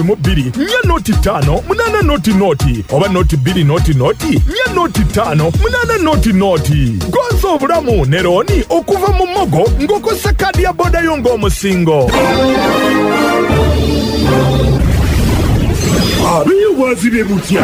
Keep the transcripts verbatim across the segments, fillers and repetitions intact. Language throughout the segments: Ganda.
mu bbiri nnya noti ttaano munaana noti noti oba noti bbiri noti noti nnya noti ttaano munaana noti noti. Gonza obulamu ne looni okuva mu Mogo ng'okozesa kaadi ya booda yo ng'omusingo. Abiye bwazibye butya?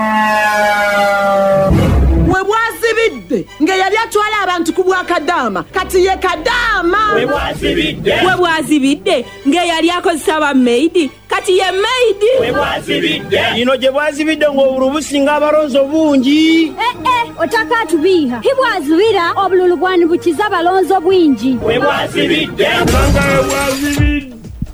We bwazibidde nga yali atwala abantu ku Bwakadaama kati ye Kadaama. We bwazibidde we bwazibidde nga yali akozesa ba maidi kati ye maidi. we bwazibidde ino gye bwazibidde ng'obululu businga abalonzo bungi. Eh eh otaka tubiha hibwazibira obululu bwani bukiza abalonzo bwingi. we bwazibidde Nanga bwazibidde.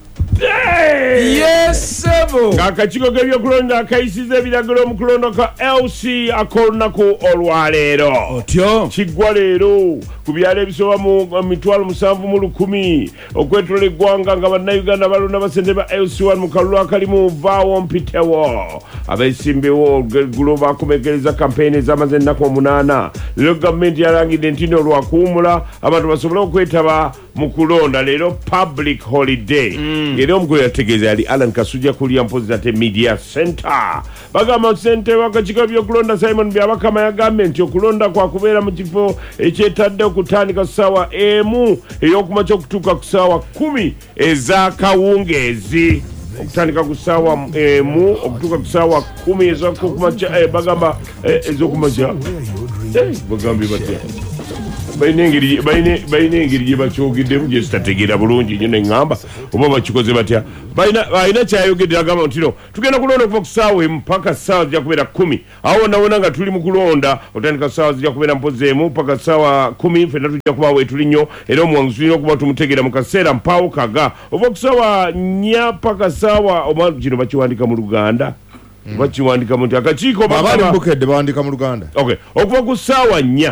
Yes sebo. Akakiiko k'ebyokulonda akayisiza ebiragiro mu kulonda ka L C ak'olunaku olwaleero. Otyo. Kiggwa leero ku byalo ebisoba mu mitwalo musanvu mu lukumi okwetola eggwanga nga bannayuganda balonda basente ba L C one mu kalulu akalimu vaawo mpitewo. Abeesimbewo olweggulo baakomekereza kampeyini ez'amaze ennaku omunaana. Leero gavumenti yalangidde nti nno lwakuwumula abantu basobole okwetaba mu kulonda leero public holiday. Era omukulu yategeeza yali Alan Kasujja kulya mpozi nate media center. Bagamba ssentebe w'akakiiko by'okulonda Simon Byabakama yagambye nti okulonda kwa kubeera mu kifo ekyetadde okutandika ssaawa emu ey'okumakya okutuuka ku ssaawa kumi ez'akawungeezi. Okutandika ku ssaawa emu okutuuka ku ssaawa kumi ez'okumakya bagamba ez'okumakya bagambye batya balina engeri gye bakyogeddemu gye zitategeera bulungi nnyo neŋŋamba oba bakikoze batya. Balina kyayogedde agamba nti no tugenda kulonda okuva ku ssaawa emu paka ssaawa zijja kubeera kumi. Awo wonna wonna nga tuli mu kulonda otandika ssaawa zijja kubeera mpozi emu paka ssaawa kumi ffenna tujja kuba weetuli nnyo era omuwanguzi tulina okuba tumutegeera mu kaseera mpaawo kaga ova ku ssaawa nnya paka ssaawa oba kino bakiwandika mu Luganda bakiwandika mu nti akakiiko abali mbukedde bawandika mu Luganda. Okay, okuva ku ssaawa nnya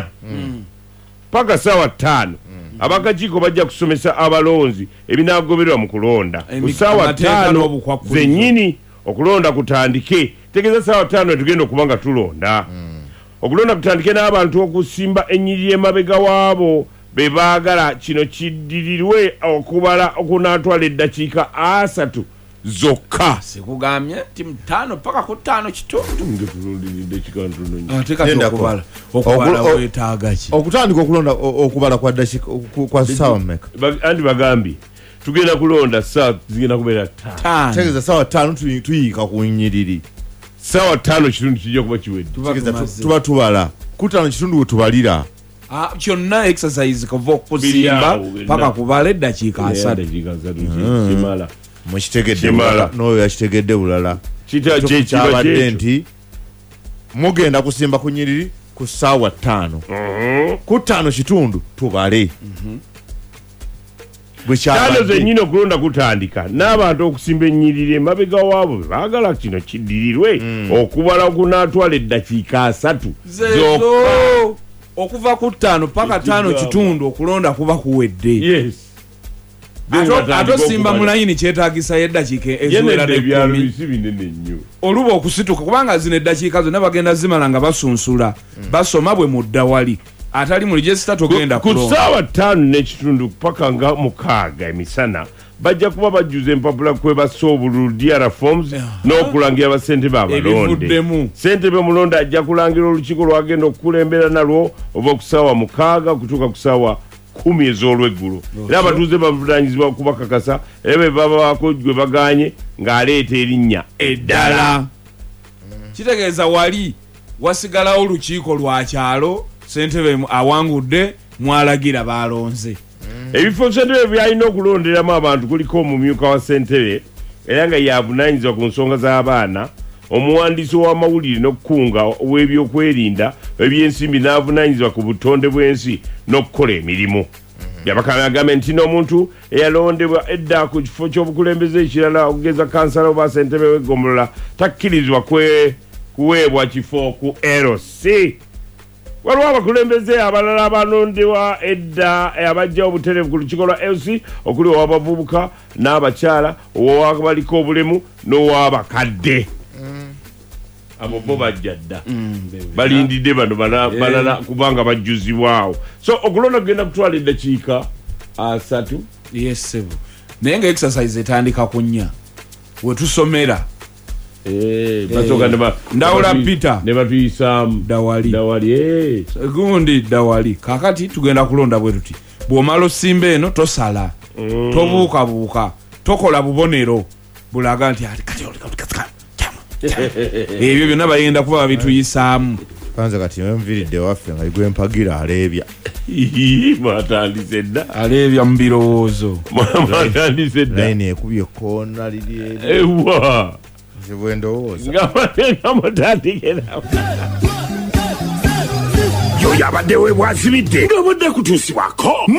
paka ssaawa ttaano abakakiiko bajja kusomesa abalonzi ebinaagobererwa mu kulonda ku ssaawa ttaano zennyini okulonda kutandike. Tegeeza ssaawa ttaano tugenda okuba nga tulonda okulonda kutandike n'abantu okusimba ennyiriri emabega waabo be baagala kino kiddirirwe okubala okunaatwala eddakiika asatu zokka. Sikugambye nti mutaano paka ku ttaano kitundu. Ngetulondiridde kikantono Ate kati okubala okubala weetaaga ki? Okutandika okulonda okubala kwa dakiika kwa ssaawa mmeka? Andi bagambye tugenda kulonda ssaawa zigenda kubeera ttaano. Tegeeza ssaawa ttaano tuyiika ku nnyiriri. Ssaawa ttaano kitundu kijja kuba kiwedde. Tuba tubala ku ttaano kitundu we tubalira. Kyonna exercise kuva okusimba paka kubala eddakiika asatu. Kimala mukitegedde bulala n'oyo yakitegedde bulala. Kyabadde nti mugenda kusimba ku nnyiriri ku ssaawa ttaano ku ttaano kitundu tubale ttaano zennyini okulonda kutandika n'abantu okusimba ennyiriri emabega waabo baagala kino kiddirirwe okubala okunaatwala eddakiika asatu zokka. Okuva ku ttaano paka ttaano kitundu okulonda kuba kuwedde. Yes. Ate osimba mu layini kyetaagisa eddakiika eziwera ebyalo binene nnyo oluba okusituka kubanga zino eddakiika zonna bagenda zimala nga basunsula basoma bwe mudda wali atali mu regisita togenda ku ssaawa ttaano n'ekitundu paka nga mukaaga emisana bajja kuba bajjuza empapula kwebassa obululu D R forms n'okulangira bassentebe abalonde. Ssentebe mulonde ajja kulangira olukiiko lwagenda okukulembera nalwo oba ku ssaawa mukaaga okutuuka ku ssaawa kumi ez'olweggulo. Era abatuuze bavunanyizibwa okubakakasa era be baba baako gwe baganye ng'aleeta erinnya eddala. Kitegeeza wali wasigalawo olukiiko lwa kyalo ssentebe awangudde mwalagira balonze. Ebifo ssentebe byalina okulonderamu abantu kuliko omumyuka wa ssentebe era nga yavunanyizibwa ku nsonga z'abaana, omuwandiisi w'amawulire n'okukunga w'ebyokwerinda ebyensimbi n'avunanyizibwa ku butonde bw'ensi n'okukola emirimu. Byabakama yagambye nti n'omuntu eyalondebwa edda ku kifo ky'obukulembeze ekirala okugeza kansala oba ssentebe w'eggombolola takkirizibwa kuweebwa kifo ku L C. Waliwo abakulembeze abalala abalondewa edda abajja obutereevu ku lukiiko lwa L C okuli ow'abavubuka n'abakyala ow'abaliko obulemu n'ow'abakadde. Abo bo bajja dda balindidde bano balala kubanga bajjuzibwawo. So okulonda kugenda kutwala eddakiika asatu. Yes sebo naye nga exercise etandika ku nnya wetusomera eh basoka ne ba ndawula Peter ne batuyisaamu dawali dawali eh gundi dawali kakati tugenda kulonda bwe tuti bw'omala osimba eno tosala mm. tobuuka buuka tokola bubonero bulaga nti ati kati oli kati kati ebyo byonna bayenda kuba babituyisaamu kanza kati mviridde waffe nga igwe mpagira alebya mwatandise dda alebya mu birowoozo mwatandise dda layini ekubye koona liri ewa nze ndowooza nga mutandikira yo yabadde we bwazibidde ng'obadde kutuusibwako